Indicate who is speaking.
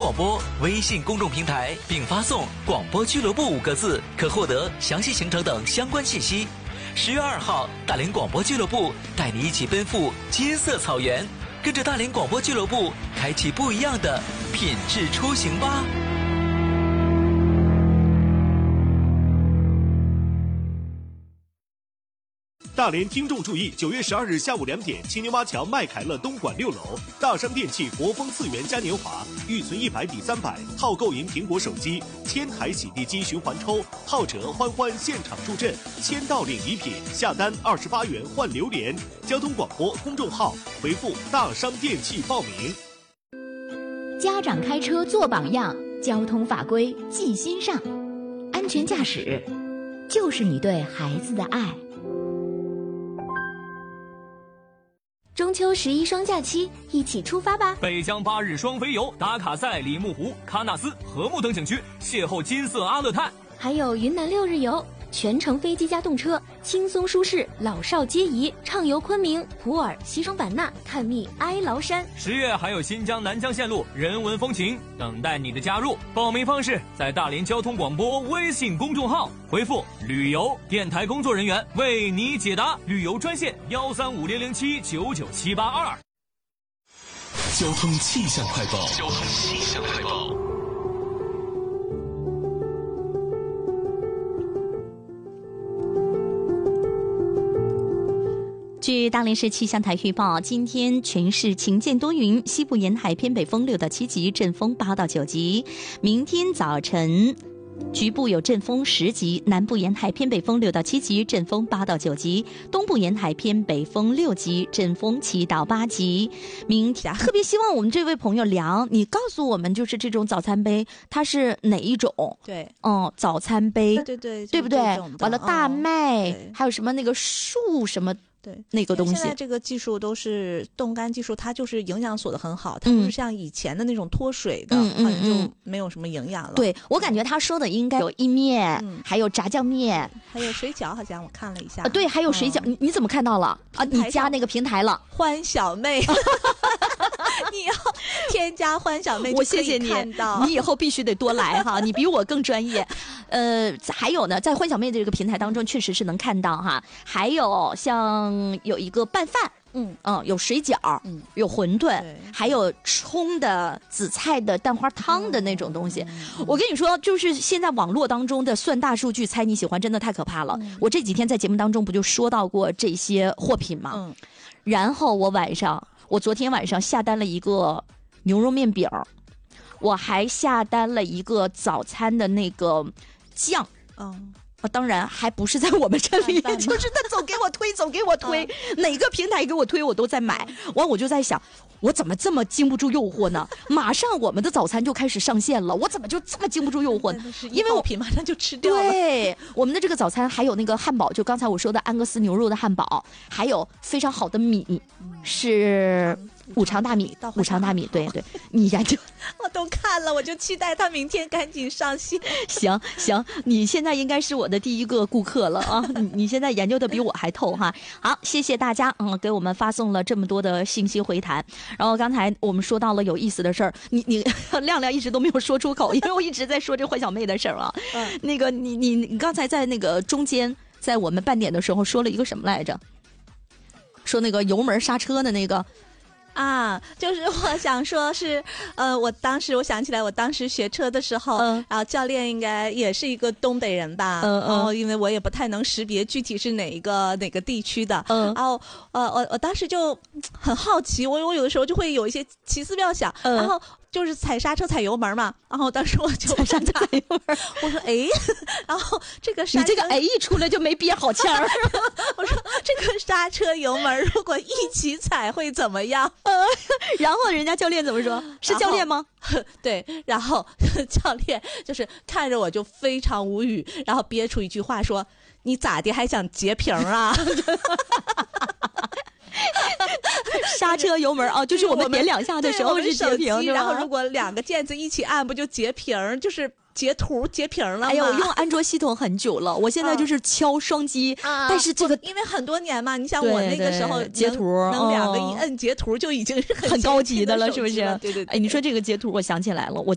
Speaker 1: 广播微信公众平台，并发送“广播俱乐部”5个字，可获得详细行程等相关信息。10月2号，大连广播俱乐部带你一起奔赴金色草原，跟着大连广播俱乐部开启不一样的品质出行吧。
Speaker 2: 大连听众注意！9月12日下午2点，青牛洼桥麦凯乐东馆6楼，大商电器国风4元嘉年华，预存100抵300，套购赢苹果手机，千台洗地机循环抽，浩哲欢欢现场助阵，签到领礼品，下单28元换榴莲。交通广播公众号回复“大商电器”报名。
Speaker 3: 家长开车做榜样，交通法规记心上，安全驾驶就是你对孩子的爱。中秋11双假期，一起出发吧！
Speaker 4: 北疆8日双飞游，打卡赛、里木湖、喀纳斯、禾木等景区，邂逅金色阿勒泰。
Speaker 3: 还有云南6日游，全程飞机加动车，轻松舒适，老少皆宜，畅游昆明、普洱、西双版纳，看蜜哀牢山。
Speaker 4: 10月还有新疆南疆线路人文风情等待你的加入。报名方式在大连交通广播微信公众号回复旅游，电台工作人员为你解答。旅游专线13500799782。
Speaker 5: 交通气象快报。
Speaker 6: 据大连市气象台预报，今天全市晴间多云，西部沿海偏北风6到7级，阵风8到9级。明天早晨局部有阵风10级，南部沿海偏北风6到7级，阵风8到9级，东部沿海偏北风6级，阵风7到8级。明天特别希望我们这位朋友梁，你告诉我们，就是这种早餐杯它是哪一种？
Speaker 7: 对，
Speaker 6: 早餐杯，对不对？完了大麦，还有什么那个树什么。
Speaker 7: 对，
Speaker 6: 那个东西，
Speaker 7: 现在这个技术都是冻干技术，它就是营养锁得很好，它不是像以前的那种脱水的，好像就没有什么营养了。
Speaker 6: 对，我感觉他说的应该有意面，还有炸酱面，
Speaker 7: 还有水饺，好像我看了一下。
Speaker 6: 对，还有水饺，你怎么看到了啊？你加那个平台了，
Speaker 7: 欢小妹。你要添加欢小妹，
Speaker 6: 我谢谢你，你以后必须得多来哈，你比我更专业。还有呢，在欢小妹这个平台当中，确实是能看到哈，还有像有一个拌饭。有水饺，有馄饨，还有冲的紫菜的蛋花汤的那种东西。我跟你说，就是现在网络当中的算大数据猜你喜欢，真的太可怕了。我这几天在节目当中不就说到过这些货品吗？然后我昨天晚上下单了一个牛肉面饼，我还下单了一个早餐的那个酱。当然还不是在我们这里，就是他总给我推，哪个平台给我推我都在买。我就在想，我怎么这么经不住诱惑呢？马上我们的早餐就开始上线了，我怎么就这么经不住诱惑呢？
Speaker 7: 因为我品马上就吃掉了。
Speaker 6: 对，我们的这个早餐还有那个汉堡，就刚才我说的安格斯牛肉的汉堡，还有非常好的米，是五常大米，对，你研究
Speaker 7: 我都看了，我就期待它明天赶紧上线。
Speaker 6: 行，你现在应该是我的第一个顾客了啊！你现在研究的比我还透哈。好，谢谢大家，给我们发送了这么多的信息回弹。然后刚才我们说到了有意思的事儿，你亮亮一直都没有说出口，因为我一直在说这欢小妹的事儿啊。那个你刚才在那个中间，在我们半点的时候说了一个什么来着？说那个油门刹车的那个。
Speaker 7: 就是我想说是，我想起来，我当时学车的时候，然后教练应该也是一个东北人吧，然后因为我也不太能识别具体是哪个地区的，然后我当时就很好奇，我有的时候就会有一些奇思妙想，然后就是踩刹车踩油门嘛，然后当时我就
Speaker 6: 踩油门，
Speaker 7: 我说然后这个刹车，
Speaker 6: 你这个一出来就没憋好腔儿，
Speaker 7: 我说这个刹车油门如果一起踩会怎么样？
Speaker 6: 然后人家教练怎么说？是教练吗？
Speaker 7: 对，然后教练就是看着我就非常无语，然后憋出一句话说：“你咋的还想截屏啊？”
Speaker 6: 刹车油门就是我们点2下的时候是截屏，
Speaker 7: 然后如果2个键子一起按，不就截屏？就是截图截屏了吗？
Speaker 6: 哎呦，我用安卓系统很久了，我现在就是敲双击，但是这个
Speaker 7: 因为很多年嘛，你想我那个时候
Speaker 6: 截图
Speaker 7: 能2个一摁截图就已经是
Speaker 6: 很高级的了，是不是？
Speaker 7: 对。
Speaker 6: 哎，你说这个截图，我想起来了，我